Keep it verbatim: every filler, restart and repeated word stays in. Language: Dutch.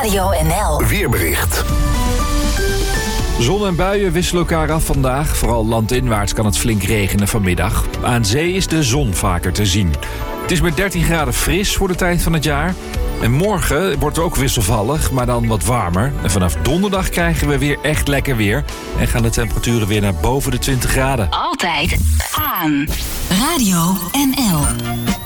Radio N L Weerbericht. Zon en buien wisselen elkaar af vandaag. Vooral landinwaarts kan het flink regenen vanmiddag. Aan zee is de zon vaker te zien. Het is met dertien graden fris voor de tijd van het jaar. En morgen wordt het ook wisselvallig, maar dan wat warmer. En vanaf donderdag krijgen we weer echt lekker weer. En gaan de temperaturen weer naar boven de twintig graden. Altijd aan Radio N L.